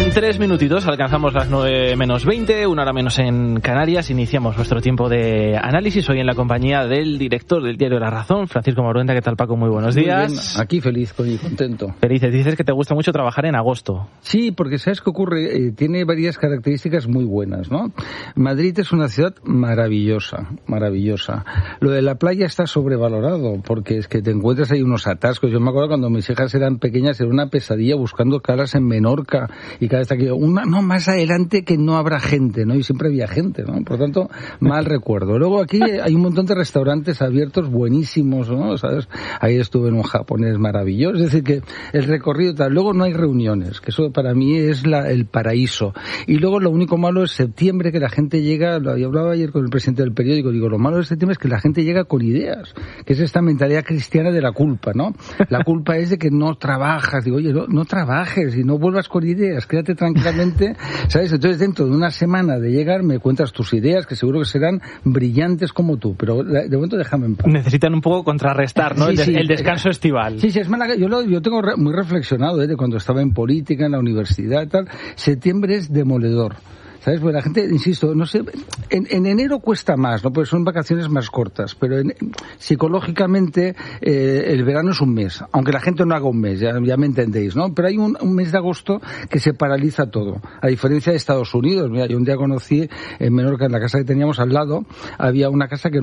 En 3 minutitos alcanzamos las 9 menos 20, 1 hora menos en Canarias. Iniciamos nuestro tiempo de análisis hoy en la compañía del director del diario La Razón, Francisco Moruenda. ¿Qué tal, Paco? Muy buenos días. Muy bien. Aquí feliz y contento. Felices. Dices que te gusta mucho trabajar en agosto. Sí, porque ¿sabes qué ocurre? Tiene varias características muy buenas, ¿no? Madrid es una ciudad maravillosa, maravillosa. Lo de la playa está sobrevalorado, porque es que te encuentras ahí unos atascos. Yo me acuerdo cuando mis hijas eran pequeñas, era una pesadilla buscando calas en Menorca, y cada vez aquí, más adelante que no habrá gente, ¿no? Y siempre había gente, ¿no? Por tanto, mal recuerdo. Luego aquí hay un montón de restaurantes abiertos buenísimos, ¿no? ¿Sabes? Ahí estuve en un japonés maravilloso. Es decir, que el recorrido tal. Luego no hay reuniones, que eso para mí es el paraíso. Y luego lo único malo es septiembre, que la gente llega, yo hablaba ayer con el presidente del periódico, digo, lo malo de septiembre es que la gente llega con ideas, que es esta mentalidad cristiana de la culpa, ¿no? La culpa es de que no trabajas. Digo, oye, no trabajes y no vuelvas con ideas, quédate tranquilamente, ¿sabes? Entonces, dentro de una semana de llegar, me cuentas tus ideas, que seguro que serán brillantes como tú, pero de momento déjame en paz. Necesitan un poco contrarrestar, ¿no? Sí, el descanso estival. Sí, es mala. Yo tengo muy reflexionado, de cuando estaba en política, en la universidad y tal. Septiembre es demoledor. ¿Sabes? Pues la gente, insisto, no sé, en enero cuesta más, ¿no? Porque son vacaciones más cortas, pero psicológicamente el verano es un mes, aunque la gente no haga un mes, ya me entendéis, ¿no? Pero hay un mes de agosto que se paraliza todo, a diferencia de Estados Unidos. Mira, yo un día conocí en Menorca, en la casa que teníamos al lado, había una casa que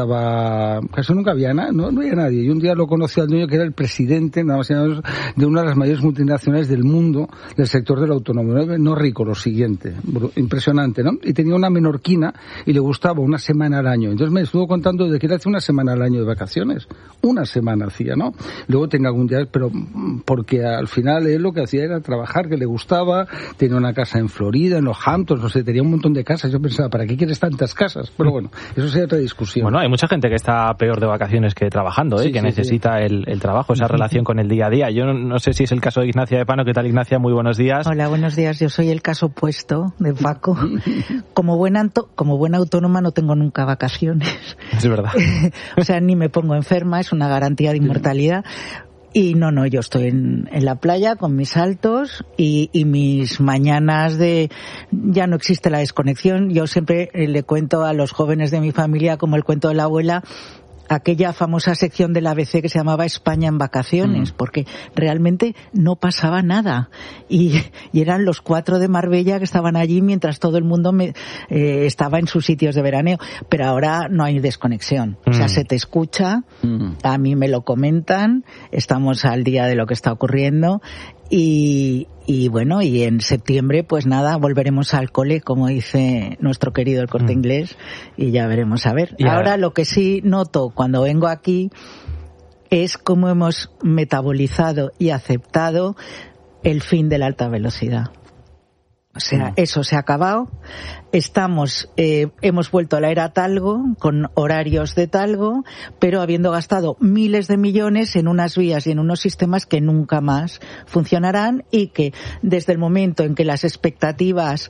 casi nunca había nada, no había nadie, y un día lo conocí al dueño, que era el presidente, nada más y nada menos, de una de las mayores multinacionales del mundo, del sector del automóvil, no rico, lo siguiente, impresionante, ¿no? Y tenía una menorquina y le gustaba una semana al año. Entonces me estuvo contando de que él hace una semana al año de vacaciones. Una semana hacía, ¿no? Luego tenía algún día, pero porque al final él lo que hacía era trabajar, que le gustaba, tenía una casa en Florida, en los Hamptons, no sé, tenía un montón de casas. Yo pensaba, ¿para qué quieres tantas casas? Pero bueno, eso sería otra discusión. Bueno, hay mucha gente que está peor de vacaciones que trabajando, ¿eh? Sí, que necesita el trabajo, esa relación con el día a día. Yo no sé si es el caso de Ignacia de Pano. ¿Qué tal, Ignacia? Muy buenos días. Hola, buenos días. Yo soy el caso opuesto de Paco. Como buena autónoma no tengo nunca vacaciones. Es verdad. O sea, ni me pongo enferma, es una garantía de inmortalidad. Y no, yo estoy en la playa con mis saltos y mis mañanas ya no existe la desconexión. Yo siempre le cuento a los jóvenes de mi familia, como el cuento de la abuela, aquella famosa sección del ABC que se llamaba España en vacaciones, porque realmente no pasaba nada. Y eran los 4 de Marbella que estaban allí mientras todo el mundo estaba en sus sitios de veraneo. Pero ahora no hay desconexión. O sea, se te escucha, a mí me lo comentan, estamos al día de lo que está ocurriendo. Y bueno, y en septiembre, pues nada, volveremos al cole, como dice nuestro querido El Corte Inglés, y ya veremos a ver. Ahora lo que sí noto cuando vengo aquí es cómo hemos metabolizado y aceptado el fin de la alta velocidad. O sea, eso se ha acabado. Hemos vuelto a la era Talgo, con horarios de Talgo, pero habiendo gastado miles de millones en unas vías y en unos sistemas que nunca más funcionarán, y que desde el momento en que las expectativas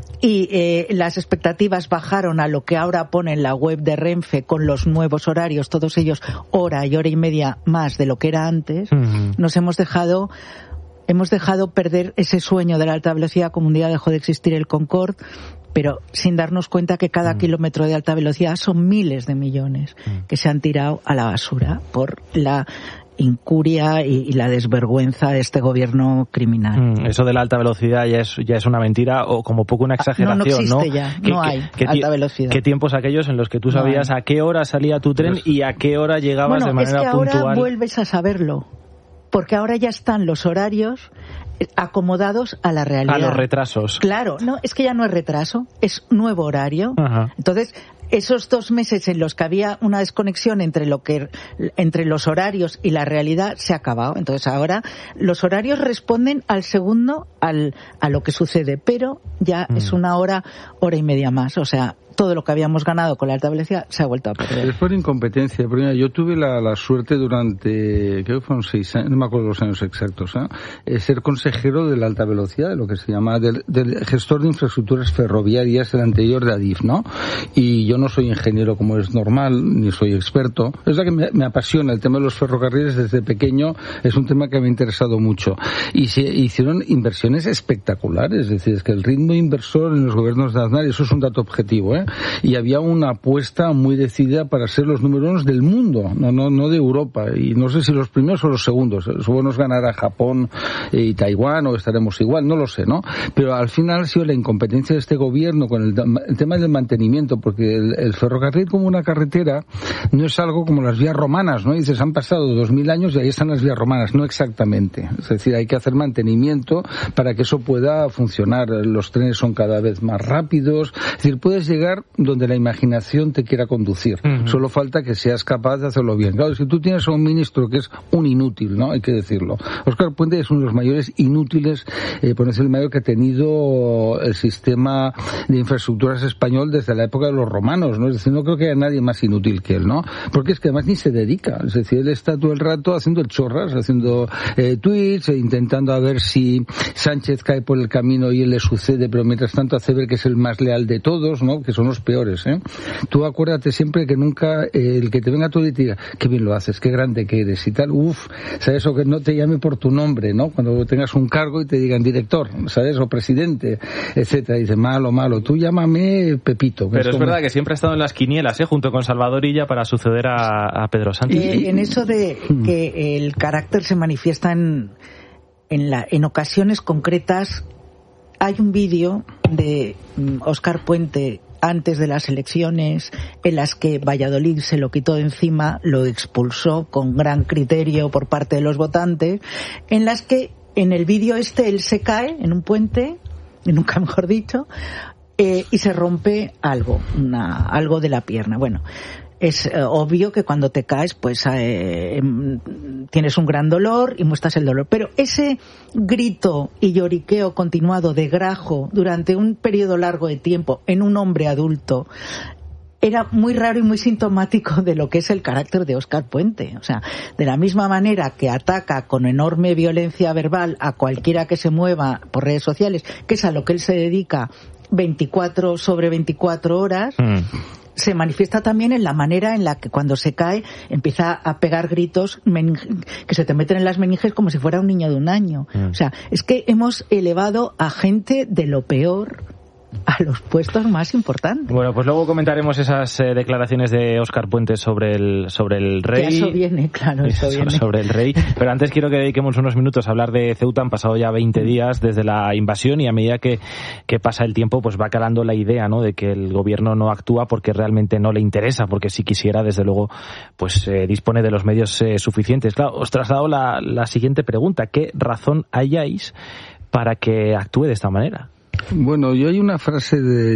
bajaron a lo que ahora pone en la web de Renfe con los nuevos horarios, todos ellos hora y hora y media más de lo que era antes, nos hemos dejado perder ese sueño de la alta velocidad, como un día dejó de existir el Concorde, pero sin darnos cuenta que cada kilómetro de alta velocidad son miles de millones que se han tirado a la basura por la incuria y la desvergüenza de este gobierno criminal. Eso de la alta velocidad ya es una mentira, o como poco una exageración, ¿no? No existe ya, no hay alta velocidad. ¿Qué tiempos aquellos en los que tú sabías a qué hora salía tu tren y a qué hora llegabas de manera puntual? Bueno, es que ahora vuelves a saberlo, porque ahora ya están los horarios acomodados a la realidad. A los retrasos. Claro, no, es que ya no es retraso, es nuevo horario. Ajá. Entonces, esos 2 meses en los que había una desconexión entre los horarios y la realidad se ha acabado. Entonces ahora los horarios responden al segundo a lo que sucede, pero ya es una hora y media más. O sea, todo lo que habíamos ganado con la alta velocidad se ha vuelto a perder. Es por incompetencia. Porque yo tuve la suerte durante, creo que fueron 6 años, no me acuerdo los años exactos, ser consejero de la alta velocidad, de lo que se llama del gestor de infraestructuras ferroviarias, el anterior de Adif, ¿no? Y yo no soy ingeniero como es normal, ni soy experto. Es la que me apasiona el tema de los ferrocarriles desde pequeño, es un tema que me ha interesado mucho. Y se hicieron inversiones espectaculares, es decir, es que el ritmo inversor en los gobiernos de Aznar, eso es un dato objetivo, y había una apuesta muy decidida para ser los número 1 del mundo, no de Europa, y no sé si los primeros o los segundos. Supongo nos ganará Japón y Taiwán, o estaremos igual, no lo sé, ¿no? Pero al final ha sido la incompetencia de este gobierno con el tema del mantenimiento, porque el ferrocarril como una carretera no es algo como las vías romanas, ¿no? Dices, han pasado 2000 años y ahí están las vías romanas, no exactamente. Es decir, hay que hacer mantenimiento para que eso pueda funcionar. Los trenes son cada vez más rápidos, es decir, puedes llegar donde la imaginación te quiera conducir. Solo falta que seas capaz de hacerlo bien. Claro, si tú tienes a un ministro que es un inútil, ¿no? Hay que decirlo. Óscar Puente es uno de los mayores inútiles, por no decir el mayor, que ha tenido el sistema de infraestructuras español desde la época de los romanos, ¿no? Es decir, no creo que haya nadie más inútil que él, ¿no? Porque es que además ni se dedica. Es decir, él está todo el rato haciendo el chorras, haciendo tweets, intentando a ver si Sánchez cae por el camino y él le sucede, pero mientras tanto hace ver que es el más leal de todos, ¿no? Que son los peores, Tú acuérdate siempre que nunca el que te venga todo y te diga, qué bien lo haces, qué grande que eres y tal, ¿sabes? O que no te llame por tu nombre, ¿no? Cuando tengas un cargo y te digan director, ¿sabes? O presidente, etcétera. Dice, malo, tú llámame Pepito. Pero es verdad que siempre ha estado en las quinielas, junto con Salvador Illa para suceder a Pedro Sánchez. En eso de que el carácter se manifiesta en ocasiones concretas, hay un vídeo de Óscar Puente antes de las elecciones en las que Valladolid se lo quitó de encima, lo expulsó con gran criterio por parte de los votantes, en las que en el vídeo él se cae en un puente, nunca mejor dicho, y se rompe algo de la pierna. Bueno, es obvio que cuando te caes, pues tienes un gran dolor y muestras el dolor. Pero ese grito y lloriqueo continuado de grajo durante un periodo largo de tiempo en un hombre adulto era muy raro y muy sintomático de lo que es el carácter de Óscar Puente. O sea, de la misma manera que ataca con enorme violencia verbal a cualquiera que se mueva por redes sociales, que es a lo que él se dedica 24 sobre 24 horas, se manifiesta también en la manera en la que cuando se cae empieza a pegar gritos que se te meten en las meninges como si fuera un niño de 1 año. O sea, es que hemos elevado a gente de lo peor a los puestos más importantes. Bueno, pues luego comentaremos esas declaraciones de Óscar Puente sobre el rey. Que eso viene, claro, eso viene. Sobre el rey. Pero antes quiero que dediquemos unos minutos a hablar de Ceuta. Han pasado ya 20 días desde la invasión y a medida que pasa el tiempo, pues va calando la idea, ¿no?, de que el gobierno no actúa porque realmente no le interesa, porque si quisiera, desde luego, pues dispone de los medios suficientes. Claro, os traslado la siguiente pregunta. ¿Qué razón hayáis para que actúe de esta manera? Bueno, yo hay una frase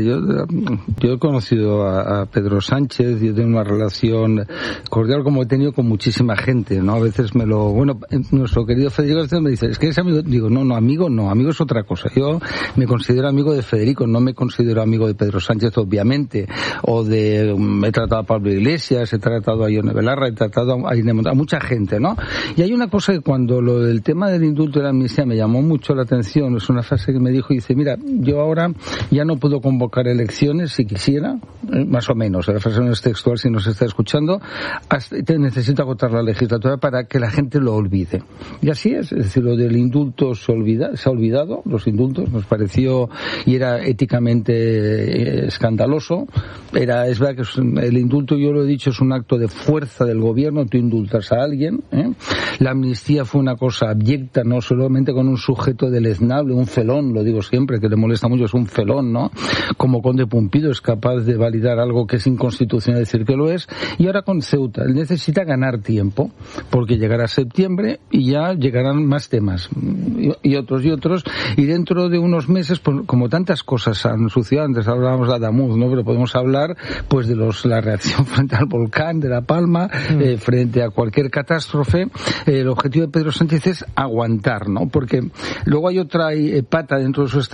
yo he conocido a Pedro Sánchez, yo tengo una relación cordial como he tenido con muchísima gente, ¿no? A veces nuestro querido Federico me dice, es que eres amigo. Digo, no, amigo es otra cosa. Yo me considero amigo de Federico, no me considero amigo de Pedro Sánchez, obviamente, he tratado a Pablo Iglesias, he tratado a Ione Belarra, he tratado a mucha gente, ¿no? Y hay una cosa que cuando lo del tema del indulto de la amnistía me llamó mucho la atención, es una frase que me dijo, y dice, mira, yo ahora ya no puedo convocar elecciones si quisiera, más o menos, la frase no es textual si nos está escuchando, necesito agotar la legislatura para que la gente lo olvide. Y así es decir, lo del indulto se ha olvidado, los indultos, nos pareció, y era éticamente escandaloso, es verdad que el indulto, yo lo he dicho, es un acto de fuerza del gobierno, tú indultas a alguien, La amnistía fue una cosa abyecta, no solamente con un sujeto deleznable, un felón, lo digo siempre, que le molesta mucho, es un felón, ¿no? Como Conde Pumpido es capaz de validar algo que es inconstitucional, decir que lo es, y ahora con Ceuta, él necesita ganar tiempo, porque llegará septiembre y ya llegarán más temas, y otros, y dentro de unos meses, pues, como tantas cosas han sucedido, antes hablábamos de Adamuz, ¿no? Pero podemos hablar, pues, de la reacción frente al volcán de La Palma, frente a cualquier catástrofe. El objetivo de Pedro Sánchez es aguantar, ¿no? Porque luego hay otra pata dentro de su estrategia,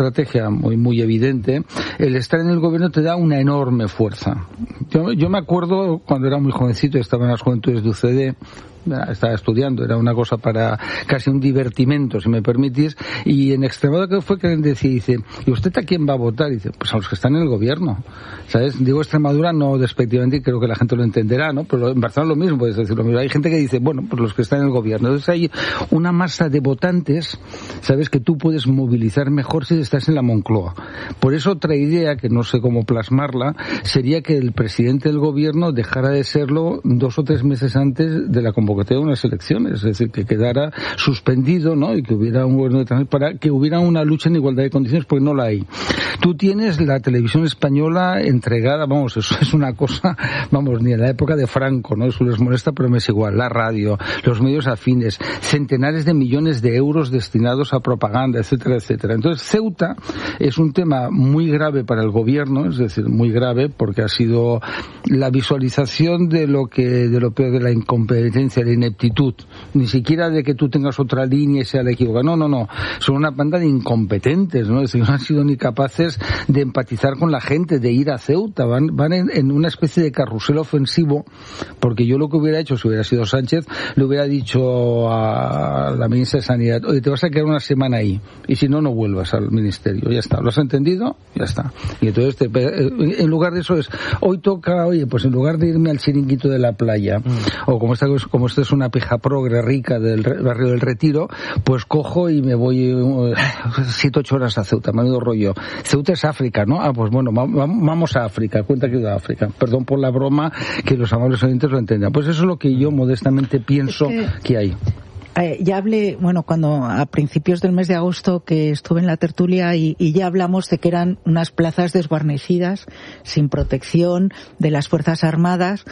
sea muy evidente, el estar en el gobierno te da una enorme fuerza. Yo me acuerdo cuando era muy jovencito, estaba en las juventudes de UCD, estaba estudiando, era una cosa para casi un divertimento, si me permitís, y en Extremadura que fue que dice, ¿y usted a quién va a votar? Y dice, pues a los que están en el gobierno, ¿sabes? Digo Extremadura no despectivamente, y creo que la gente lo entenderá, ¿no? Pero en Barcelona lo mismo, puedes decir lo mismo. Hay gente que dice, bueno, pues los que están en el gobierno. Entonces hay una masa de votantes, ¿sabes? Que tú puedes movilizar mejor si estás en la Moncloa. Por eso otra idea, que no sé cómo plasmarla, sería que el presidente del gobierno dejara de serlo 2 o 3 meses antes de la convocatoria de unas elecciones, es decir, que quedara suspendido, ¿no? Y que hubiera un gobierno de transición, para que hubiera una lucha en igualdad de condiciones, porque no la hay. Tú tienes la televisión española entregada, vamos, eso es una cosa, vamos, ni en la época de Franco, ¿no? Eso les molesta, pero me es igual. La radio, los medios afines, centenares de millones de euros destinados a propaganda, etcétera, etcétera. Entonces, Ceuta es un tema muy grave para el gobierno, es decir, muy grave, porque ha sido la visualización de lo peor, de la incompetencia, de la ineptitud, ni siquiera de que tú tengas otra línea y sea la equivocada. No. Son una banda de incompetentes, ¿no? Es decir, no han sido ni capaces de empatizar con la gente, de ir a Ceuta. Van en una especie de carrusel ofensivo, porque yo lo que hubiera hecho, si hubiera sido Sánchez, le hubiera dicho a la ministra de Sanidad, oye, te vas a quedar una semana ahí, y si no, no vuelvas al ministerio. Ya está. ¿Lo has entendido? Ya está. Y entonces, en lugar de eso hoy toca, oye, pues en lugar de irme al chiringuito de la playa, o como esta es una pija progre rica del barrio del Retiro, pues cojo y me voy 7 o 8 horas a Ceuta, menudo rollo. Ceuta es África, ¿no? Ah, pues bueno, vamos a África, cuenta que he ido a África. Perdón por la broma, que los amables oyentes lo entendan. Pues eso es lo que yo modestamente pienso que hay. Ya hablé, cuando a principios del mes de agosto que estuve en la tertulia y ya hablamos de que eran unas plazas desguarnecidas, sin protección de las Fuerzas Armadas.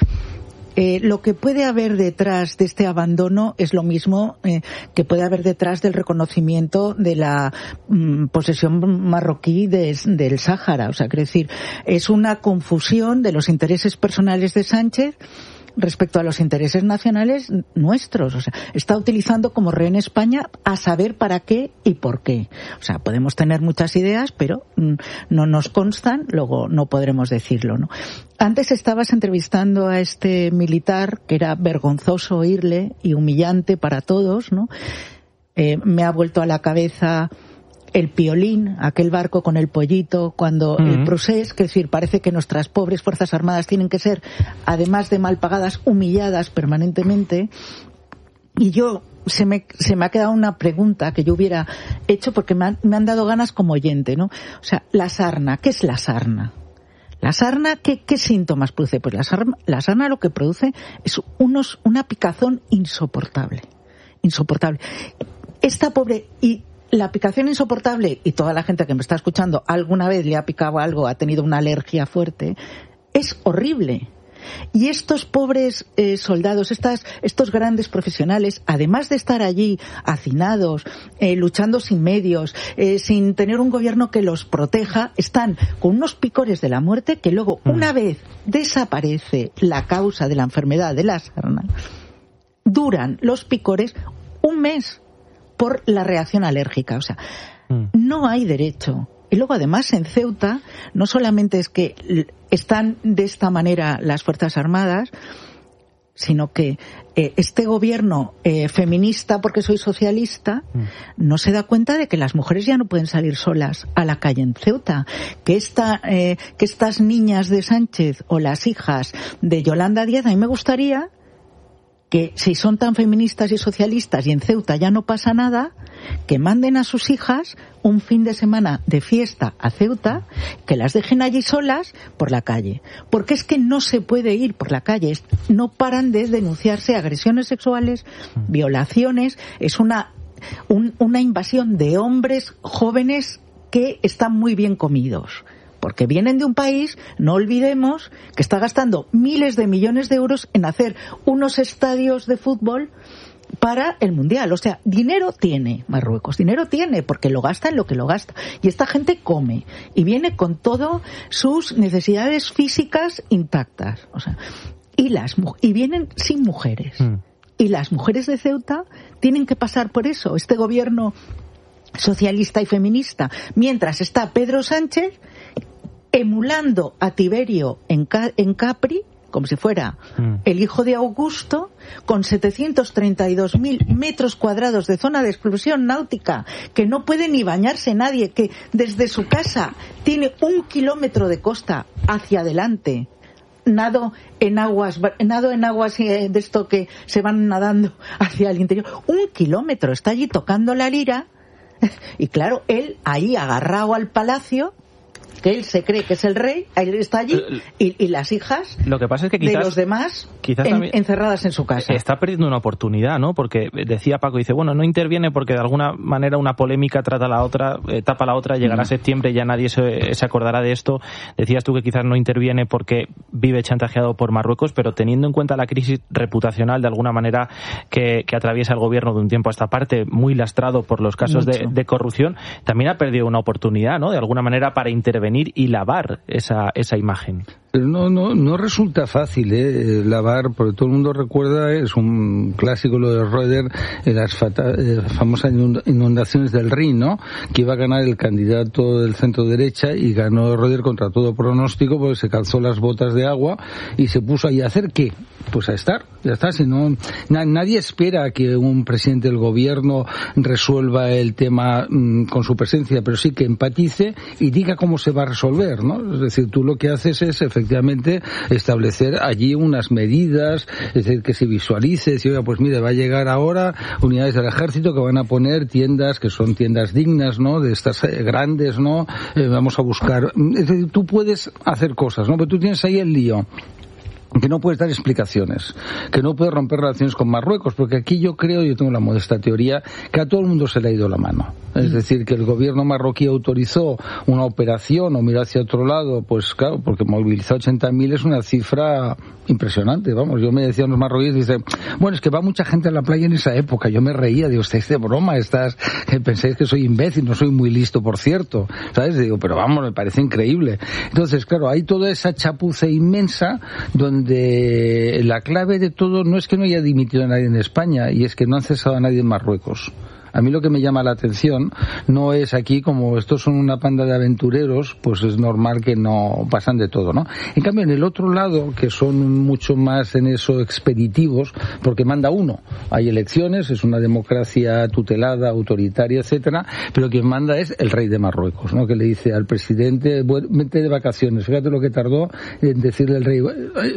Lo que puede haber detrás de este abandono es lo mismo que puede haber detrás del reconocimiento de la posesión marroquí del Sáhara. O sea, quiero decir, es una confusión de los intereses personales de Sánchez respecto a los intereses nacionales nuestros. O sea, está utilizando como rehén España a saber para qué y por qué. O sea, podemos tener muchas ideas, pero no nos constan, luego no podremos decirlo, ¿no? Antes estabas entrevistando a este militar que era vergonzoso oírle y humillante para todos, ¿no? Me ha vuelto a la cabeza el Piolín, aquel barco con el pollito, cuando el procés, que es decir, parece que nuestras pobres Fuerzas Armadas tienen que ser, además de mal pagadas, humilladas permanentemente. Y se me ha quedado una pregunta que yo hubiera hecho porque me han dado ganas como oyente, ¿no? O sea, la sarna, ¿qué es la sarna? La sarna, ¿qué síntomas produce? Pues la sarna lo que produce es una picazón insoportable. Insoportable. Esta pobre... Y la picación insoportable, y toda la gente que me está escuchando alguna vez le ha picado algo, ha tenido una alergia fuerte, es horrible. Y estos pobres soldados, estos grandes profesionales, además de estar allí hacinados, luchando sin medios, sin tener un gobierno que los proteja, están con unos picores de la muerte que luego, una vez desaparece la causa de la enfermedad de la sarna, duran los picores un mes por la reacción alérgica. O sea, no hay derecho. Y luego, además, en Ceuta, no solamente es que están de esta manera las Fuerzas Armadas, sino que este gobierno feminista, porque soy socialista, no se da cuenta de que las mujeres ya no pueden salir solas a la calle en Ceuta, que estas niñas de Sánchez o las hijas de Yolanda Díaz, a mí me gustaría que si son tan feministas y socialistas y en Ceuta ya no pasa nada, que manden a sus hijas un fin de semana de fiesta a Ceuta, que las dejen allí solas por la calle. Porque es que no se puede ir por la calle, no paran de denunciarse agresiones sexuales, violaciones, es una invasión de hombres jóvenes que están muy bien comidos. Porque vienen de un país, no olvidemos, que está gastando miles de millones de euros en hacer unos estadios de fútbol para el Mundial. O sea, dinero tiene Marruecos, dinero tiene, porque lo gasta en lo que lo gasta. Y esta gente come y viene con todas sus necesidades físicas intactas. O sea, y vienen sin mujeres. Y las mujeres de Ceuta tienen que pasar por eso. Este gobierno socialista y feminista, mientras está Pedro Sánchez emulando a Tiberio en Capri, como si fuera el hijo de Augusto, con 732.000 metros cuadrados de zona de exclusión náutica, que no puede ni bañarse nadie, que desde su casa tiene 1 kilómetro de costa hacia adelante. Nado en aguas de esto que se van nadando hacia el interior. 1 kilómetro, está allí tocando la lira, y claro, él ahí agarrado al palacio, que él se cree que es el rey, él está allí, y las hijas lo que pasa es que quizás, de los demás también encerradas en su casa. Está perdiendo una oportunidad, ¿no? Porque decía Paco, dice, bueno, no interviene porque de alguna manera una polémica tapa la otra, llegará septiembre y ya nadie se acordará de esto. Decías tú que quizás no interviene porque vive chantajeado por Marruecos, pero teniendo en cuenta la crisis reputacional de alguna manera que atraviesa el gobierno de un tiempo a esta parte, muy lastrado por los casos de corrupción, también ha perdido una oportunidad, ¿no? De alguna manera para intervenir y lavar esa imagen. Pero no resulta fácil lavar, porque todo el mundo recuerda, es un clásico lo de Röder, en las famosas inundaciones del Rin, ¿no? Que iba a ganar el candidato del centro derecha y ganó Röder contra todo pronóstico porque se calzó las botas de agua y se puso ahí a hacer ¿qué? Pues a estar, ya está. Si no, nadie espera que un presidente del gobierno resuelva el tema con su presencia, pero sí que empatice y diga cómo se va a resolver, ¿no? Es decir, tú lo que haces es efectivamente establecer allí unas medidas, es decir, que se visualice, decir, oiga, pues mire, va a llegar ahora unidades del ejército que van a poner tiendas que son tiendas dignas, ¿no? De estas grandes, ¿no? Vamos a buscar, es decir, tú puedes hacer cosas, ¿no? Pero tú tienes ahí el lío, que no puedes dar explicaciones, que no puedes romper relaciones con Marruecos, porque aquí yo tengo la modesta teoría, que a todo el mundo se le ha ido la mano. Es decir, que el gobierno marroquí autorizó una operación o miró hacia otro lado, pues claro, porque movilizar 80.000 es una cifra impresionante, vamos. Yo me decía a los marroquíes, dicen, bueno, es que va mucha gente a la playa en esa época. Yo me reía, digo, estáis de broma, pensáis que soy imbécil, no soy muy listo, por cierto, ¿sabes? Digo, pero vamos, me parece increíble. Entonces, claro, hay toda esa chapuza inmensa donde la clave de todo no es que no haya dimitido a nadie en España, y es que no han cesado a nadie en Marruecos. A mí lo que me llama la atención no es aquí, como estos son una panda de aventureros, pues es normal que no pasan de todo, ¿no? En cambio, en el otro lado, que son mucho más en eso expeditivos, porque manda uno. Hay elecciones, es una democracia tutelada, autoritaria, etcétera, pero quien manda es el rey de Marruecos, ¿no? Que le dice al presidente, vete de vacaciones. Fíjate lo que tardó en decirle al rey,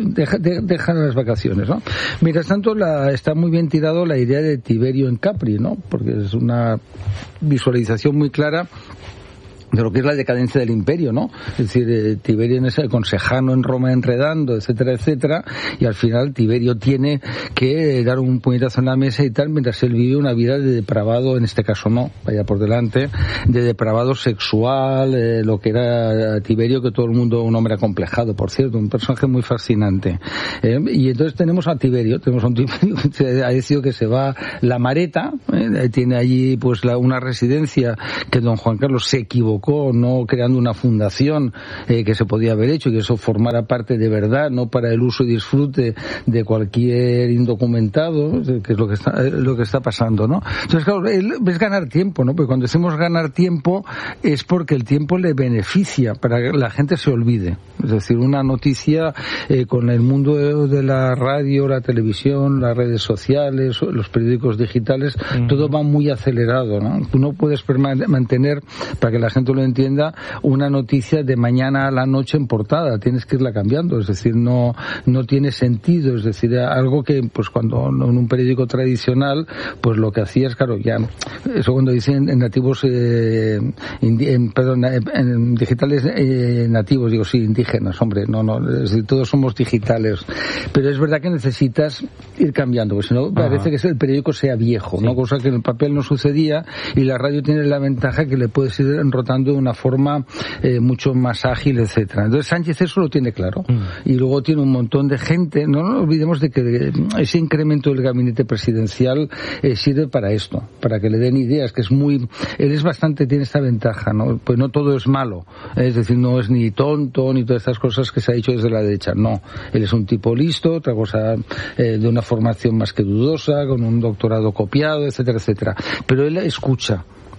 deja las vacaciones, ¿no? Mientras tanto, está muy bien tirado la idea de Tiberio en Capri, ¿no? Porque es una visualización muy clara de lo que es la decadencia del imperio, ¿no? Es decir, Tiberio con Sejano en Roma enredando, etcétera, etcétera, y al final Tiberio tiene que dar un puñetazo en la mesa y tal, mientras él vive una vida de depravado, en este caso no, vaya por delante, de depravado sexual, lo que era Tiberio, que todo el mundo, un hombre acomplejado, por cierto, un personaje muy fascinante. Y entonces tenemos a un Tiberio que ha decidido que se va la Mareta, tiene allí pues una residencia que don Juan Carlos se equivocó, no creando una fundación que se podía haber hecho y que eso formara parte de verdad, no para el uso y disfrute de cualquier indocumentado, que es lo que está pasando, ¿no? Entonces, claro, es ganar tiempo, ¿no? Porque cuando decimos ganar tiempo es porque el tiempo le beneficia para que la gente se olvide. Es decir, una noticia con el mundo de la radio, la televisión, las redes sociales, los periódicos digitales, todo va muy acelerado, ¿no? Tú no puedes mantener, para que la gente lo entienda, una noticia de mañana a la noche en portada, tienes que irla cambiando, es decir, no tiene sentido, es decir, algo que pues cuando en un periódico tradicional, pues lo que hacías, claro, ya, eso cuando dicen en nativos, en digitales nativos, digo, sí, indígenas, hombre, no, es decir, todos somos digitales, pero es verdad que necesitas ir cambiando, porque si no parece que el periódico sea viejo, sí, ¿no? Cosa que en el papel no sucedía, y la radio tiene la ventaja que le puedes ir enrotando de una forma mucho más ágil, etcétera. Entonces Sánchez eso lo tiene claro, y luego tiene un montón de gente. No nos olvidemos de que ese incremento del gabinete presidencial sirve para esto, para que le den ideas, que es él es bastante, tiene esta ventaja, ¿no? Pues no todo es malo, es decir, no es ni tonto ni todas estas cosas que se ha dicho desde la derecha, no, él es un tipo listo, otra cosa de una formación más que dudosa, con un doctorado copiado, etcétera, etcétera, pero él escucha.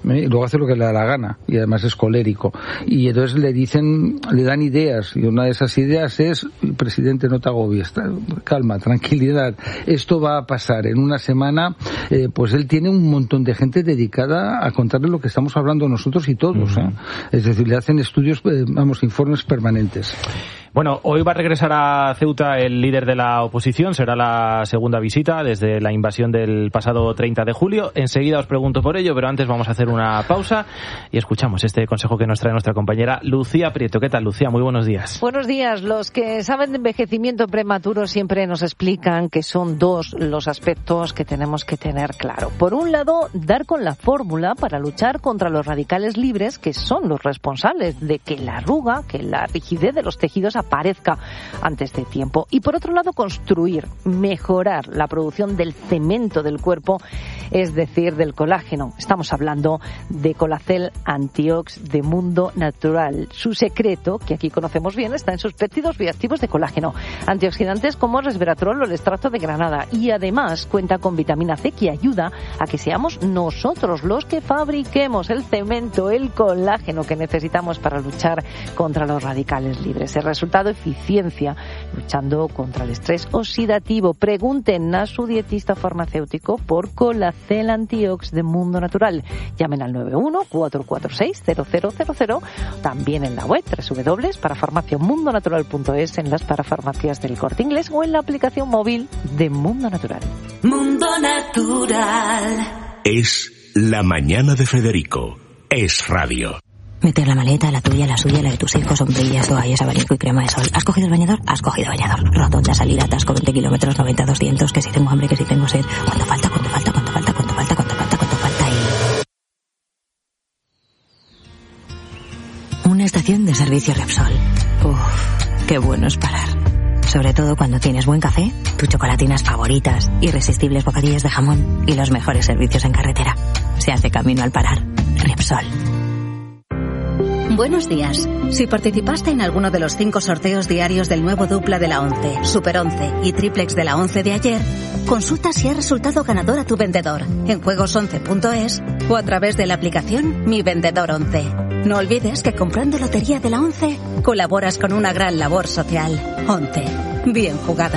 Y luego hace lo que le da la gana, y además es colérico. Y entonces le dan ideas, y una de esas ideas es: presidente, no te agobies, calma, tranquilidad, esto va a pasar en una semana. Pues él tiene un montón de gente dedicada a contarle lo que estamos hablando nosotros y todos, Es decir, le hacen estudios, informes permanentes. Bueno, hoy va a regresar a Ceuta el líder de la oposición, será la segunda visita desde la invasión del pasado 30 de julio. Enseguida os pregunto por ello, pero antes vamos a hacer una pausa y escuchamos este consejo que nos trae nuestra compañera Lucía Prieto. ¿Qué tal, Lucía? Muy buenos días. Buenos días. Los que saben de envejecimiento prematuro siempre nos explican que son dos los aspectos que tenemos que tener claro. Por un lado, dar con la fórmula para luchar contra los radicales libres, que son los responsables de que la arruga, que la rigidez de los tejidos aparezca antes de tiempo. Y por otro lado, construir, mejorar la producción del cemento del cuerpo, es decir, del colágeno. Estamos hablando de Colacel Antiox de Mundo Natural. Su secreto, que aquí conocemos bien, está en sus péptidos bioactivos de colágeno, antioxidantes como el resveratrol o el extracto de granada, y además cuenta con vitamina C, que ayuda a que seamos nosotros los que fabriquemos el cemento, el colágeno que necesitamos para luchar contra los radicales libres. El resultado: eficiencia luchando contra el estrés oxidativo. Pregunten a su dietista farmacéutico por Colacel Antiox de Mundo Natural. Llamen al 91-446-0000, también en la web www.parafarmaciamundonatural.es, en las parafarmacias del Corte Inglés o en la aplicación móvil de Mundo Natural. Mundo Natural. Es la mañana de Federico. Es radio. Meter la maleta, la tuya, la suya, la de tus hijos, sombrillas, toallas, abanico y crema de sol. ¿Has cogido el bañador? Has cogido bañador. Rotonda, salida, atasco, 20 kilómetros, 90, 200, que si tengo hambre, que si tengo sed. ¿Cuánto falta? ¿Cuánto falta? ¿Cuánto falta? ¿Cuánto falta? ¿Cuánto falta? ¿Cuánto falta? Y... una estación de servicio Repsol. Uf, qué bueno es parar. Sobre todo cuando tienes buen café, tus chocolatinas favoritas, irresistibles bocadillos de jamón y los mejores servicios en carretera. Se hace camino al parar. Repsol. Buenos días. Si participaste en alguno de los 5 sorteos diarios del nuevo dupla de la 11, Super 11 y triplex de la 11 de ayer, consulta si ha resultado ganador a tu vendedor en juegos11.es o a través de la aplicación Mi Vendedor 11. No olvides que comprando lotería de la 11 colaboras con una gran labor social. 11. Bien jugado.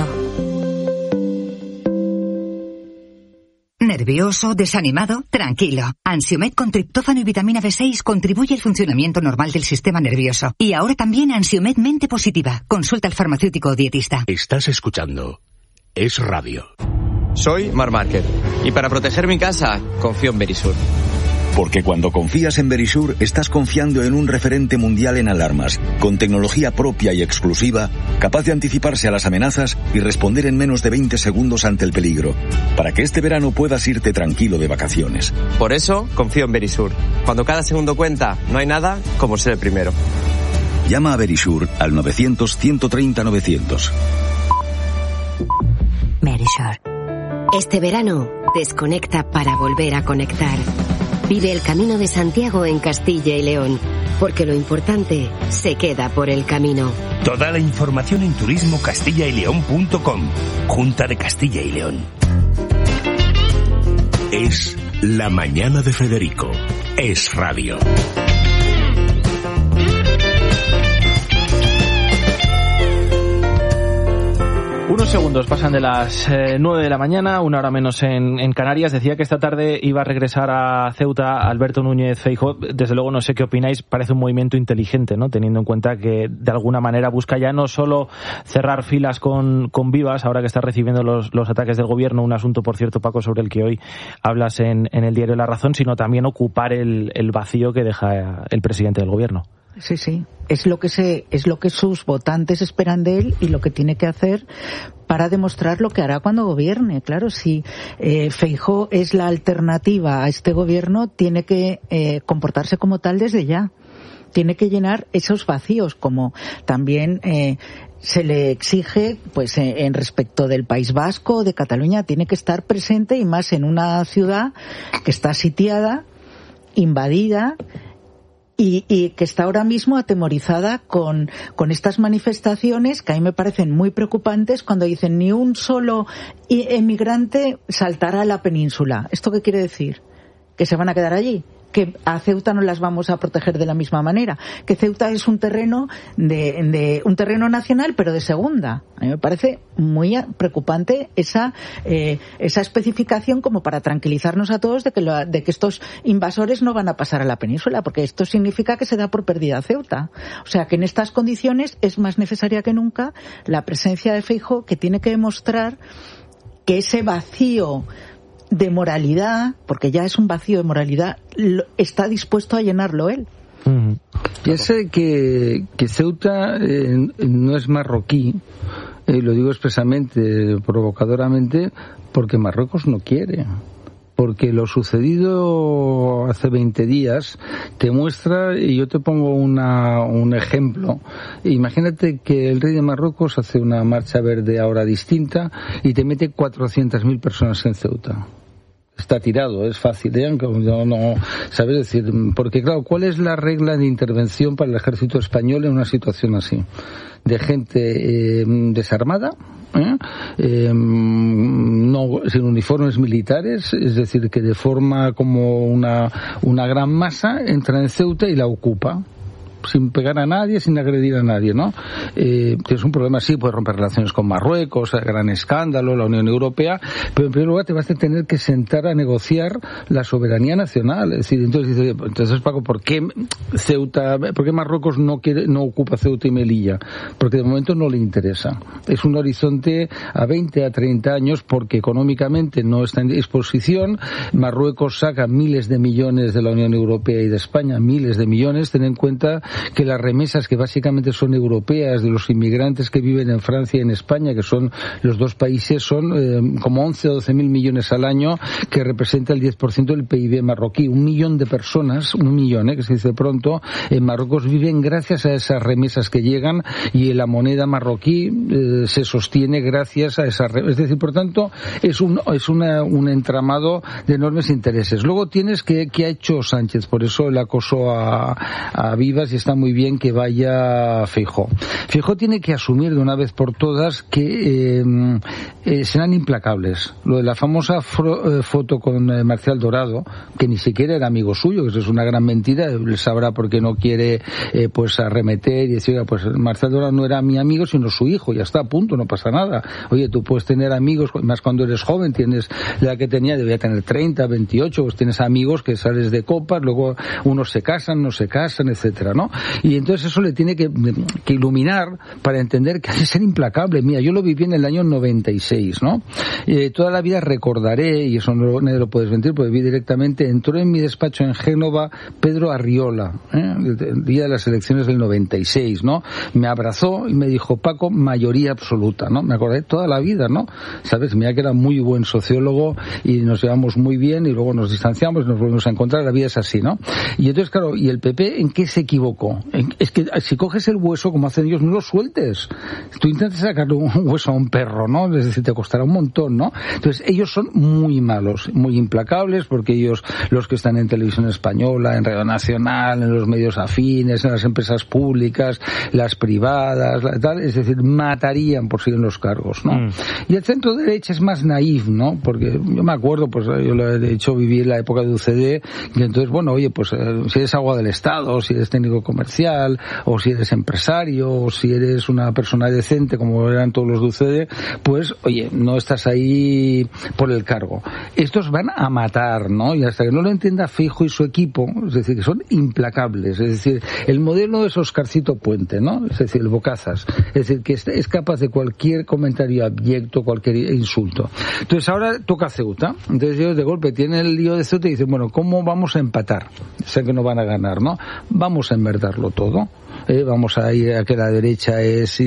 ¿Nervioso? ¿Desanimado? Tranquilo. Ansiomed con triptófano y vitamina B6 contribuye al funcionamiento normal del sistema nervioso. Y ahora también Ansiomed Mente Positiva. Consulta al farmacéutico o dietista. Estás escuchando Es Radio. Soy Marc Márquez y para proteger mi casa confío en Verisur. Porque cuando confías en Verisur, estás confiando en un referente mundial en alarmas, con tecnología propia y exclusiva, capaz de anticiparse a las amenazas y responder en menos de 20 segundos ante el peligro, para que este verano puedas irte tranquilo de vacaciones. Por eso confío en Verisur. Cuando cada segundo cuenta, no hay nada como ser el primero. Llama a Verisur al 900-130-900. Verisur. Este verano, desconecta para volver a conectar. Vive el Camino de Santiago en Castilla y León, porque lo importante se queda por el camino. Toda la información en turismocastillayleón.com. Junta de Castilla y León. Es la mañana de Federico. Es radio. Unos segundos pasan de las 9 de la mañana, una hora menos en Canarias. Decía que esta tarde iba a regresar a Ceuta Alberto Núñez Feijóo. Desde luego no sé qué opináis, parece un movimiento inteligente, ¿no? Teniendo en cuenta que de alguna manera busca ya no solo cerrar filas con Vivas, ahora que está recibiendo los ataques del gobierno, un asunto, por cierto, Paco, sobre el que hoy hablas en el diario La Razón, sino también ocupar el vacío que deja el presidente del gobierno. Sí, sí. Es lo que sus votantes esperan de él y lo que tiene que hacer para demostrar lo que hará cuando gobierne. Claro, si Feijóo es la alternativa a este gobierno, tiene que comportarse como tal desde ya. Tiene que llenar esos vacíos, como también se le exige, pues en respecto del País Vasco, de Cataluña, tiene que estar presente, y más en una ciudad que está sitiada, invadida, y que está ahora mismo atemorizada con estas manifestaciones que a mí me parecen muy preocupantes, cuando dicen ni un solo emigrante saltará a la península. ¿Esto qué quiere decir? ¿Que se van a quedar allí? que a Ceuta no las vamos a proteger de la misma manera, que Ceuta es un terreno un terreno nacional, pero de segunda. A mí me parece muy preocupante esa especificación, como para tranquilizarnos a todos de que estos invasores no van a pasar a la península, porque esto significa que se da por perdida Ceuta. O sea que en estas condiciones es más necesaria que nunca la presencia de Feijóo, que tiene que demostrar que ese vacío de moralidad, porque ya es un vacío de moralidad, está dispuesto a llenarlo él. Piense que Ceuta no es marroquí, lo digo expresamente, provocadoramente, porque Marruecos no quiere. Porque lo sucedido hace 20 días te muestra, y yo te pongo un ejemplo. Imagínate que el rey de Marruecos hace una marcha verde ahora distinta y te mete 400.000 personas en Ceuta. Está tirado, es fácil, aunque no sabes decir, porque claro, ¿cuál es la regla de intervención para el ejército español en una situación así? De gente desarmada, no sin uniformes militares, es decir, que de forma como una gran masa entra en Ceuta y la ocupa, sin pegar a nadie, sin agredir a nadie, ¿no? Es un problema, sí, puedes romper relaciones con Marruecos, gran escándalo, la Unión Europea, pero en primer lugar te vas a tener que sentar a negociar la soberanía nacional. Es decir, entonces Paco, ¿por qué Marruecos no ocupa Ceuta y Melilla? Porque de momento no le interesa. Es un horizonte a 20, a 30 años, porque económicamente no está en disposición. Marruecos saca miles de millones de la Unión Europea y de España, miles de millones. Ten en cuenta que las remesas, que básicamente son europeas, de los inmigrantes que viven en Francia y en España, que son los dos países, son como 11 o 12 mil millones al año, que representa el 10% del PIB marroquí. 1 millón de personas, que se dice pronto, en Marruecos viven gracias a esas remesas que llegan, y la moneda marroquí se sostiene gracias a esas remesas. Es decir, por tanto, es un entramado de enormes intereses. Luego tienes que ha hecho Sánchez, por eso el acoso a Vivas, y está muy bien que vaya Feijóo. Feijóo tiene que asumir de una vez por todas que serán implacables. Lo de la famosa foto con Marcial Dorado, que ni siquiera era amigo suyo, que eso es una gran mentira, él sabrá por qué no quiere pues arremeter y decir, oiga, pues Marcial Dorado no era mi amigo, sino su hijo, ya está, a punto, no pasa nada. Oye, tú puedes tener amigos, más cuando eres joven, tienes la que tenía, debía tener 30, 28, pues tienes amigos que sales de copas, luego unos se casan, no se casan, etcétera, ¿no? Y entonces eso le tiene que iluminar para entender que hace ser implacable. Mira, yo lo viví en el año 96, ¿no? Toda la vida recordaré, y eso nadie lo puedes mentir, porque vi directamente, entró en mi despacho en Génova Pedro Arriola, el día de las elecciones del 96, ¿no? Me abrazó y me dijo, Paco, mayoría absoluta, ¿no? Me acordé toda la vida, ¿no? ¿Sabes? Mira que era muy buen sociólogo y nos llevamos muy bien y luego nos distanciamos, nos volvemos a encontrar, la vida es así, ¿no? Y entonces, claro, ¿y el PP en qué se equivocó? Es que si coges el hueso, como hacen ellos, no lo sueltes. Tú intentas sacarle un hueso a un perro, ¿no? Es decir, te costará un montón, ¿no? Entonces, ellos son muy malos, muy implacables, porque ellos, los que están en televisión española, en Radio Nacional, en los medios afines, en las empresas públicas, las privadas, tal, es decir, matarían por seguir los cargos, ¿no? Y el centro derecha es más naif, ¿no? Porque yo me acuerdo, pues yo lo he hecho vivir la época de UCD, y entonces, bueno, oye, pues si eres agua del Estado, si eres técnico comercial, o si eres empresario, o si eres una persona decente, como eran todos los de UCD, pues, oye, no estás ahí por el cargo. Estos van a matar, ¿no? Y hasta que no lo entienda Feijóo y su equipo, es decir, que son implacables, es decir, el modelo es Oscarcito Puente, ¿no? Es decir, el Bocazas, es decir, que es capaz de cualquier comentario abyecto, cualquier insulto. Entonces ahora toca Ceuta, entonces ellos de golpe tienen el lío de Ceuta y dicen, bueno, ¿cómo vamos a empatar? Sé que no van a ganar, ¿no? Vamos a enverdarlo todo. Vamos a ir a que la derecha es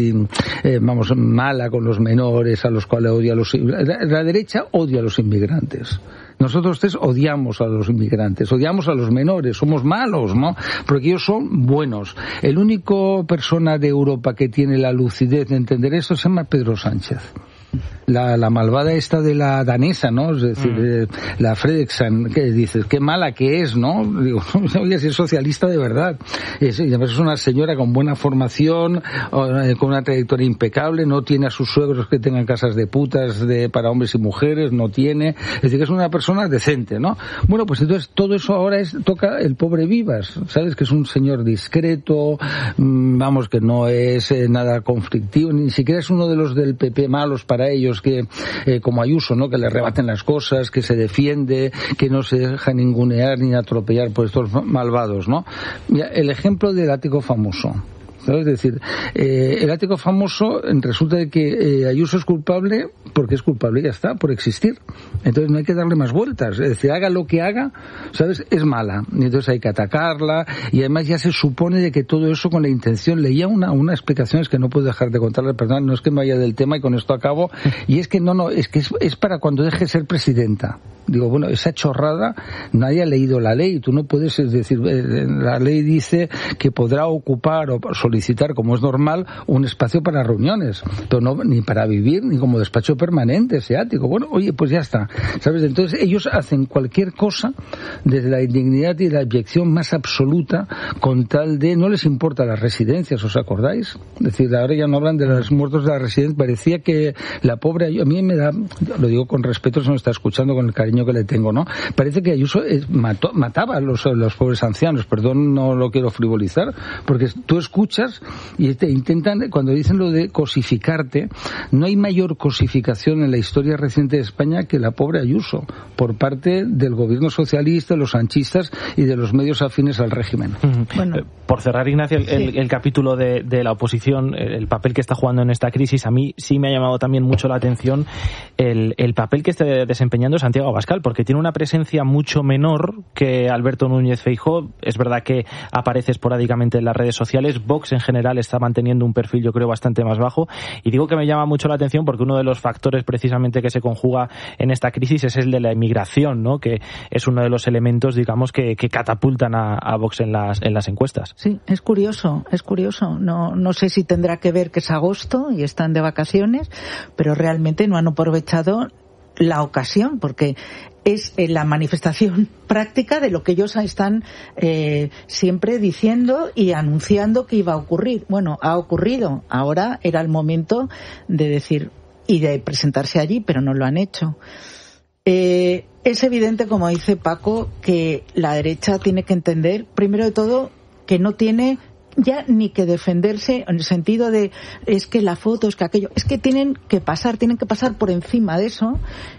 vamos mala con los menores, a los cuales odia a los... La derecha odia a los inmigrantes. Nosotros odiamos a los inmigrantes, odiamos a los menores, somos malos, ¿no? Porque ellos son buenos. El único persona de Europa que tiene la lucidez de entender eso se llama Pedro Sánchez. la malvada esta de la danesa, ¿no? Es decir, la Fredriksson, que dices, qué mala que es, ¿no? Digo, oye, si es socialista de verdad. Y además es una señora con buena formación, con una trayectoria impecable, no tiene a sus suegros que tengan casas de putas para hombres y mujeres, no tiene. Es decir, que es una persona decente, ¿no? Bueno, pues entonces todo eso ahora toca el pobre Vivas, ¿sabes? Que es un señor discreto, vamos, que no es nada conflictivo, ni siquiera es uno de los del PP malos para ellos, que como Ayuso, ¿no? Que le rebaten las cosas, que se defiende, que no se deja ningunear ni atropellar por estos malvados, ¿no? Mira, el ejemplo del ático famoso. ¿Sabes? Es decir, el ático famoso resulta de que Ayuso es culpable porque es culpable y ya está, por existir. Entonces no hay que darle más vueltas. Es decir, haga lo que haga, ¿sabes? Es mala. Y entonces hay que atacarla y además ya se supone de que todo eso con la intención. Leía una explicación, es que no puedo dejar de contarle, perdón, no es que me vaya del tema y con esto acabo, y es que es que es para cuando deje de ser presidenta. Digo, bueno, esa chorrada, nadie ha leído la ley, tú no puedes, es decir, la ley dice que podrá ocupar o solicitar, como es normal, un espacio para reuniones, pero no ni para vivir, ni como despacho permanente, ese ático. Bueno, oye, pues ya está, ¿sabes? Entonces ellos hacen cualquier cosa desde la indignidad y la abyección más absoluta con tal de, no les importa las residencias, ¿os acordáis? Es decir, ahora ya no hablan de los muertos de la residencia, parecía que la pobre, a mí me da, lo digo con respeto, se me está escuchando con el cariño que le tengo, ¿no? Parece que Ayuso mataba a los pobres ancianos, perdón, no lo quiero frivolizar, porque tú escuchas y te intentan, cuando dicen lo de cosificarte, no hay mayor cosificación en la historia reciente de España que la pobre Ayuso, por parte del gobierno socialista, de los sanchistas y de los medios afines al régimen. Bueno. Por cerrar, Ignacio, el capítulo de la oposición, el papel que está jugando en esta crisis, a mí sí me ha llamado también mucho la atención el papel que está desempeñando Santiago Abascal, porque tiene una presencia mucho menor que Alberto Núñez Feijóo. Es verdad que aparece esporádicamente en las redes sociales. Vox en general está manteniendo un perfil, yo creo, bastante más bajo, y digo que me llama mucho la atención porque uno de los factores precisamente que se conjuga en esta crisis es el de la inmigración, ¿no? Que es uno de los elementos, digamos, que catapultan a Vox en las encuestas. Sí, es curioso. No sé si tendrá que ver que es agosto y están de vacaciones, pero realmente no han aprovechado la ocasión, porque es la manifestación práctica de lo que ellos están siempre diciendo y anunciando que iba a ocurrir. Bueno, ha ocurrido. Ahora era el momento de decir y de presentarse allí, pero no lo han hecho. Es evidente, como dice Paco, que la derecha tiene que entender, primero de todo, que no tiene ya ni que defenderse en el sentido de es que la foto, es que aquello, es que tienen que pasar por encima de eso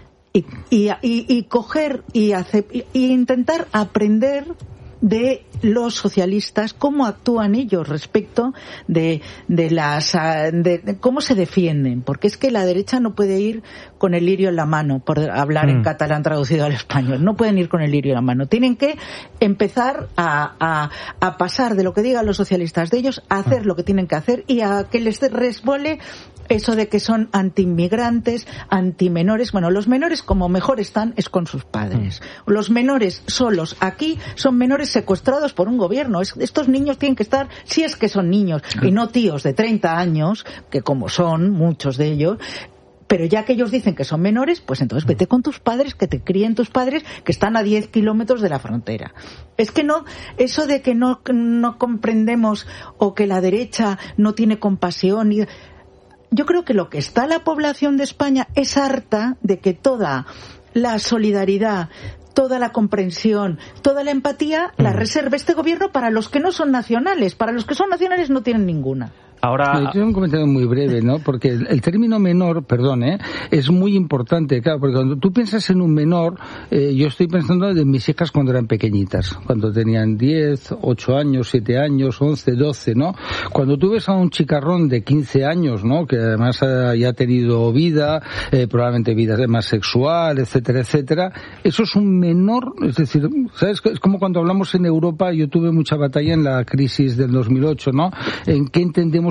y coger y intentar aprender de los socialistas cómo actúan ellos respecto de cómo se defienden, porque es que la derecha no puede ir con el lirio en la mano, por hablar en catalán traducido al español, no pueden ir con el lirio en la mano, tienen que empezar a pasar de lo que digan los socialistas de ellos a hacer lo que tienen que hacer y a que les resbole eso de que son anti-inmigrantes, anti-menores. Bueno, los menores como mejor están es con sus padres. Los menores solos aquí son menores secuestrados por un gobierno. Estos niños tienen que estar, si es que son niños, y no tíos de 30 años, que como son muchos de ellos, pero ya que ellos dicen que son menores, pues entonces vete con tus padres, que te críen tus padres, que están a 10 kilómetros de la frontera. Es que no, eso de que no comprendemos o que la derecha no tiene compasión y... Yo creo que lo que está la población de España es harta de que toda la solidaridad, toda la comprensión, toda la empatía la reserve este gobierno para los que no son nacionales. Para los que son nacionales no tienen ninguna. Ahora... Yo un comentario muy breve, ¿no? Porque el término menor, es muy importante, claro, porque cuando tú piensas en un menor, yo estoy pensando de mis hijas cuando eran pequeñitas, cuando tenían 10, 8 años, 7 años, 11, 12, ¿no? Cuando tú ves a un chicarrón de 15 años, ¿no? Que además ya ha tenido vida, probablemente vida más sexual, etcétera, etcétera, eso es un menor, es decir, ¿sabes? Es como cuando hablamos en Europa, yo tuve mucha batalla en la crisis del 2008, ¿no? En qué entendemos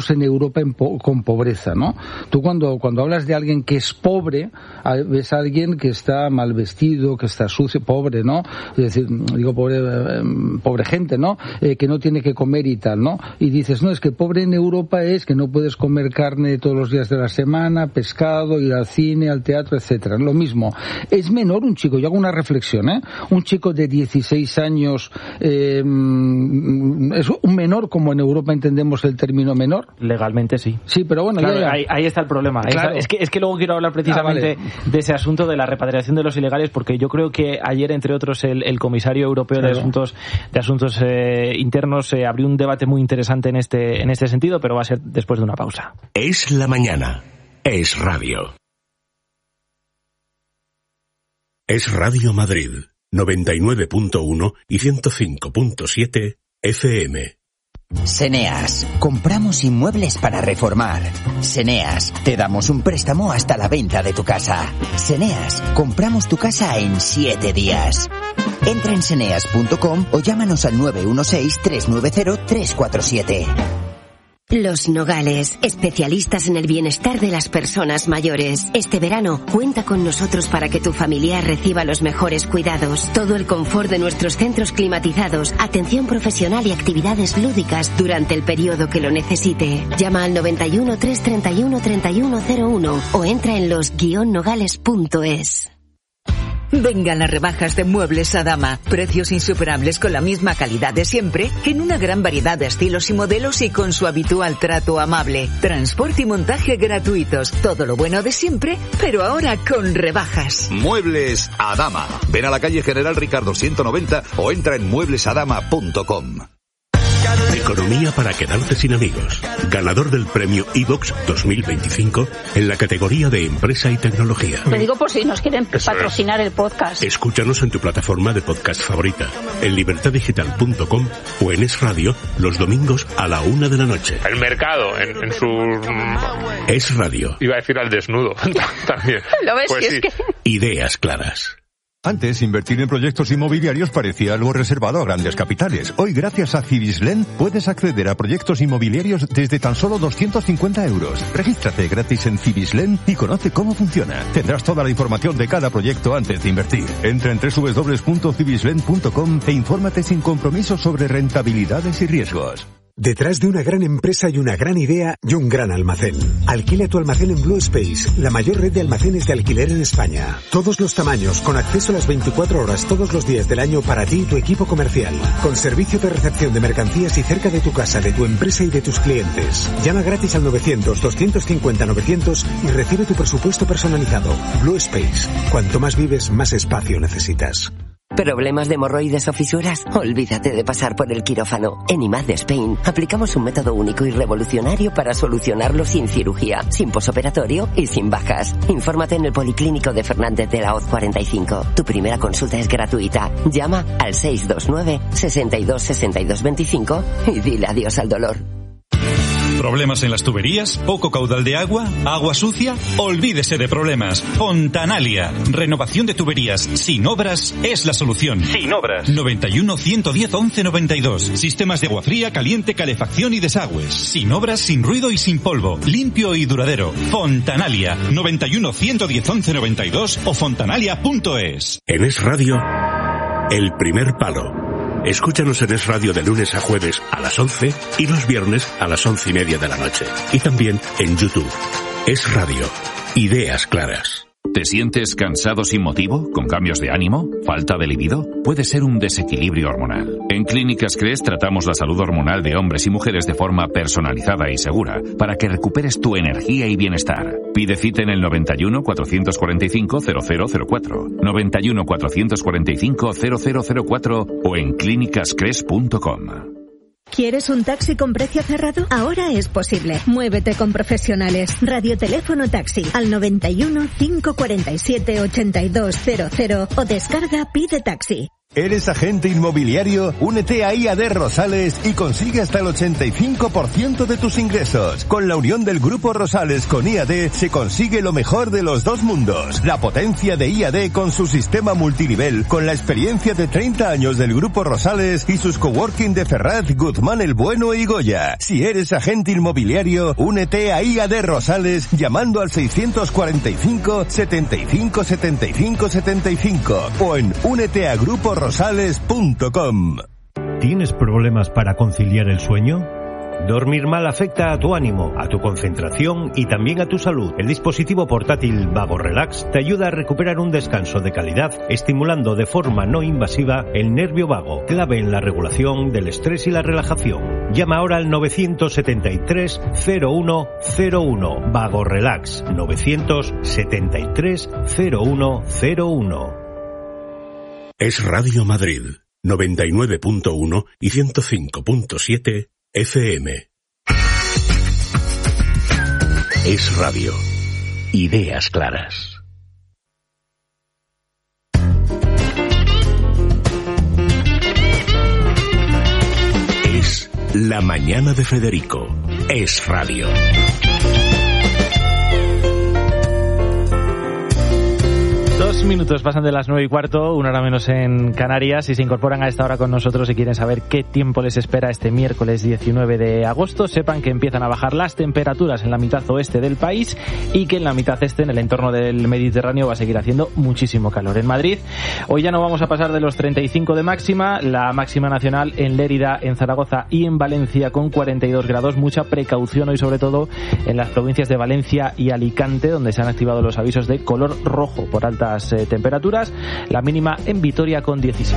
entendemos en Europa con pobreza, ¿no? Tú cuando hablas de alguien que es pobre, ves a alguien que está mal vestido, que está sucio, pobre, ¿no? Es decir, digo pobre gente, ¿no? Que no tiene que comer y tal, ¿no? Y dices, no, es que pobre en Europa es que no puedes comer carne todos los días de la semana, pescado, ir al cine, al teatro, etcétera. Lo mismo. Es menor un chico, yo hago una reflexión, un chico de 16 años es un menor como en Europa entendemos el término menor. Legalmente sí. Sí, pero bueno, claro, ahí está el problema. Claro. Es que luego quiero hablar precisamente de ese asunto de la repatriación de los ilegales, porque yo creo que ayer, entre otros, el comisario europeo de asuntos internos abrió un debate muy interesante en este sentido, pero va a ser después de una pausa. Es la mañana. Es radio. Es Radio Madrid, 99.1 y 105.7 FM. Seneas, compramos inmuebles para reformar. Seneas, te damos un préstamo hasta la venta de tu casa. Seneas, compramos tu casa en 7 días. Entra en seneas.com o llámanos al 916-390-347. Los Nogales, especialistas en el bienestar de las personas mayores. Este verano, cuenta con nosotros para que tu familiar reciba los mejores cuidados, todo el confort de nuestros centros climatizados, atención profesional y actividades lúdicas durante el periodo que lo necesite. Llama al 91 331 3101 o entra en los-nogales.es. Vengan las rebajas de Muebles Adama. Precios insuperables con la misma calidad de siempre, en una gran variedad de estilos y modelos y con su habitual trato amable. Transporte y montaje gratuitos. Todo lo bueno de siempre, pero ahora con rebajas. Muebles Adama. Ven a la calle General Ricardo 190 o entra en mueblesadama.com. Economía para quedarte sin amigos. Ganador del premio iVox 2025 en la categoría de empresa y tecnología. Lo digo por si nos quieren patrocinar el podcast. Escúchanos en tu plataforma de podcast favorita, en libertaddigital.com o en Es Radio los domingos a la 1 de la noche. El mercado en su... Es Radio. Iba a decir al desnudo también. ¿Lo ves? Pues sí. Sí. Es que... Ideas claras. Antes, invertir en proyectos inmobiliarios parecía algo reservado a grandes capitales. Hoy, gracias a Cibislen, puedes acceder a proyectos inmobiliarios desde tan solo 250 euros. Regístrate gratis en Cibislen y conoce cómo funciona. Tendrás toda la información de cada proyecto antes de invertir. Entra en www.cibislen.com e infórmate sin compromiso sobre rentabilidades y riesgos. Detrás de una gran empresa y una gran idea y un gran almacén. Alquila tu almacén en Blue Space, la mayor red de almacenes de alquiler en España. Todos los tamaños, con acceso a las 24 horas todos los días del año para ti y tu equipo comercial. Con servicio de recepción de mercancías y cerca de tu casa, de tu empresa y de tus clientes. Llama gratis al 900-250-900 y recibe tu presupuesto personalizado. Blue Space. Cuanto más vives, más espacio necesitas. ¿Problemas de hemorroides o fisuras? Olvídate de pasar por el quirófano. En IMAD de Spain aplicamos un método único y revolucionario para solucionarlo sin cirugía, sin posoperatorio y sin bajas. Infórmate en el Policlínico de Fernández de la Hoz 45. Tu primera consulta es gratuita. Llama al 629 62 62 25 y dile adiós al dolor. ¿Problemas en las tuberías? ¿Poco caudal de agua? ¿Agua sucia? Olvídese de problemas. Fontanalia. Renovación de tuberías sin obras es la solución. Sin obras. 91 110 11 92. Sistemas de agua fría, caliente, calefacción y desagües. Sin obras, sin ruido y sin polvo. Limpio y duradero. Fontanalia. 91 110 11 92 o fontanalia.es. En Es Radio, El Primer Palo. Escúchanos en Es Radio de lunes a jueves a las 11 y los viernes a las 11:30 de la noche. Y también en YouTube. Es Radio. Ideas claras. ¿Te sientes cansado sin motivo? ¿Con cambios de ánimo? ¿Falta de libido? Puede ser un desequilibrio hormonal. En Clínicas CRES tratamos la salud hormonal de hombres y mujeres de forma personalizada y segura para que recuperes tu energía y bienestar. Pide cita en el 91 445 0004, 91 445 0004 o en clínicascres.com. ¿Quieres un taxi con precio cerrado? Ahora es posible. Muévete con profesionales. Radioteléfono taxi al 91 547 8200 o descarga Pide Taxi. ¿Eres agente inmobiliario? Únete a IAD Rosales y consigue hasta el 85% de tus ingresos. Con la unión del Grupo Rosales con IAD se consigue lo mejor de los dos mundos. La potencia de IAD con su sistema multinivel, con la experiencia de 30 años del Grupo Rosales y sus coworking de Ferraz, Guzmán el Bueno y Goya. Si eres agente inmobiliario, únete a IAD Rosales llamando al 645 75 75 75 o en úneteagruporosales.com. ¿Tienes problemas para conciliar el sueño? Dormir mal afecta a tu ánimo, a tu concentración y también a tu salud. El dispositivo portátil Vago Relax te ayuda a recuperar un descanso de calidad, estimulando de forma no invasiva el nervio vago, clave en la regulación del estrés y la relajación. Llama ahora al 973 0101. Vago Relax 973 0101. Es Radio Madrid, 99.1 y 105.7 FM. Es Radio. Ideas claras. Es La Mañana de Federico. Es Radio. 2 minutos pasan de las 9:15, 1 hora menos en Canarias, y se incorporan a esta hora con nosotros y quieren saber qué tiempo les espera este miércoles 19 de agosto. Sepan que empiezan a bajar las temperaturas en la mitad oeste del país y que en la mitad este, en el entorno del Mediterráneo, va a seguir haciendo muchísimo calor. En Madrid, hoy ya no vamos a pasar de los 35 de máxima, la máxima nacional en Lérida, en Zaragoza y en Valencia con 42 grados. Mucha precaución hoy, sobre todo en las provincias de Valencia y Alicante, donde se han activado los avisos de color rojo por altas temperaturas. La mínima en Vitoria con 16.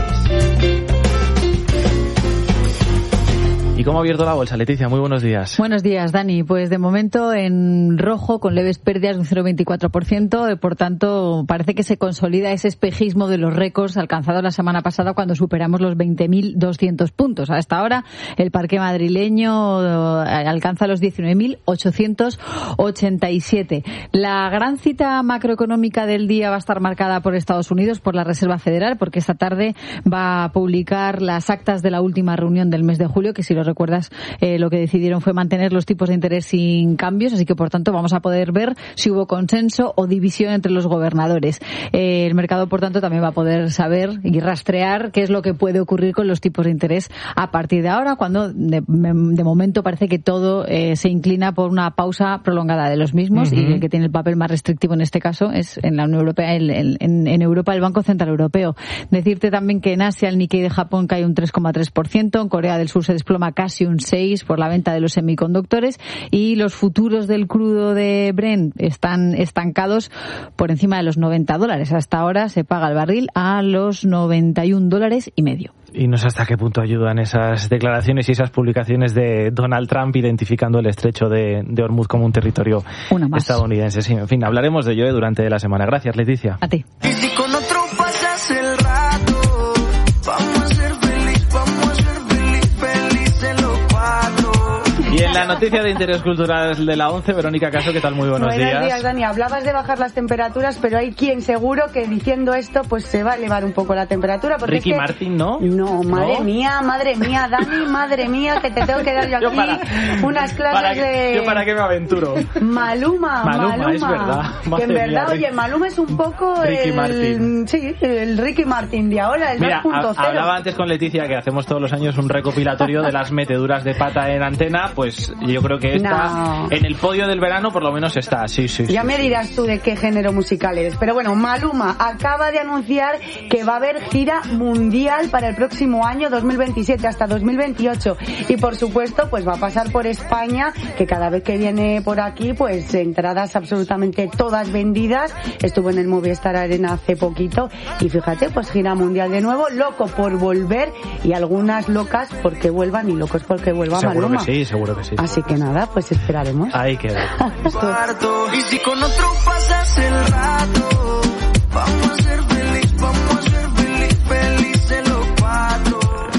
¿Y cómo ha abierto la bolsa, Leticia? Muy buenos días. Buenos días, Dani. Pues de momento en rojo, con leves pérdidas de un 0,24%. Por tanto, parece que se consolida ese espejismo de los récords alcanzados la semana pasada cuando superamos los 20.200 puntos. Hasta ahora, el parque madrileño alcanza los 19.887. La gran cita macroeconómica del día va a estar marcada por Estados Unidos, por la Reserva Federal, porque esta tarde va a publicar las actas de la última reunión del mes de julio, que si lo recuerdas, lo que decidieron fue mantener los tipos de interés sin cambios, así que por tanto vamos a poder ver si hubo consenso o división entre los gobernadores. El mercado, por tanto, también va a poder saber y rastrear qué es lo que puede ocurrir con los tipos de interés a partir de ahora, cuando de momento parece que todo se inclina por una pausa prolongada de los mismos. Uh-huh. Y el que tiene el papel más restrictivo en este caso es en la Unión Europea, en Europa, el Banco Central Europeo. Decirte también que en Asia el Nikkei de Japón cae un 3,3%, en Corea del Sur se desploma casi un 6% por la venta de los semiconductores, y los futuros del crudo de Brent están estancados por encima de los $90. Hasta ahora se paga el barril a los $91.50. Y no sé hasta qué punto ayudan esas declaraciones y esas publicaciones de Donald Trump identificando el estrecho de Hormuz como un territorio estadounidense. Sí, en fin, hablaremos de ello durante la semana. Gracias, Leticia. A ti. Y si con otro pasas el rato, vamos a ser felices los cuatro. Y en la noticia de interés cultural de la 11, Verónica Caso, ¿qué tal? Muy buenos días. Buenos días, Dani. Hablabas de bajar las temperaturas, pero hay quien seguro que diciendo esto pues se va a elevar un poco la temperatura. Porque Ricky Martin, ¿no? No, madre mía, Dani, madre mía, que te tengo que dar yo aquí unas clases de... ¿Yo para qué me aventuro? Maluma, es verdad. Que en verdad, oye, Maluma es un poco Ricky Martin. Sí, el Ricky Martin de ahora, el 2.0. Hablaba antes con Leticia que hacemos todos los años un recopilatorio de las meteduras de pata en antena, pues yo creo que esta en el podio del verano por lo menos está, sí. Ya me dirás tú de qué género musical eres, pero bueno, Maluma acaba de anunciar que va a haber gira mundial para el próximo año 2027 hasta 2028, y por supuesto pues va a pasar por España, que cada vez que viene por aquí pues entradas absolutamente todas vendidas. Estuvo en el Movistar Arena hace poquito y fíjate, pues gira mundial de nuevo, loco por volver, y algunas locas porque vuelvan y locos porque vuelva Maluma. Seguro que sí. Así que nada, pues esperaremos. Ahí queda. Y si con otro pasas el rato, vamos a ser felices los cuatro.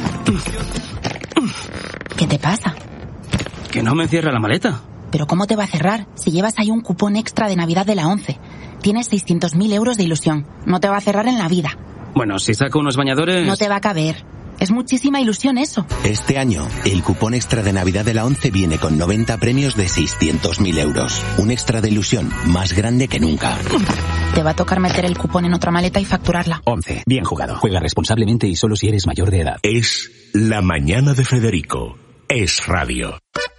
¿Qué te pasa? Que no me cierra la maleta. ¿Pero cómo te va a cerrar si llevas ahí un cupón extra de Navidad de la 11? Tienes 600.000 euros de ilusión. No te va a cerrar en la vida. Bueno, si saco unos bañadores... No te va a caber. Es muchísima ilusión eso. Este año, el cupón extra de Navidad de la ONCE viene con 90 premios de 600.000 euros. Un extra de ilusión más grande que nunca. Te va a tocar meter el cupón en otra maleta y facturarla. ONCE. Bien jugado. Juega responsablemente y solo si eres mayor de edad. Es La Mañana de Federico. Es Radio.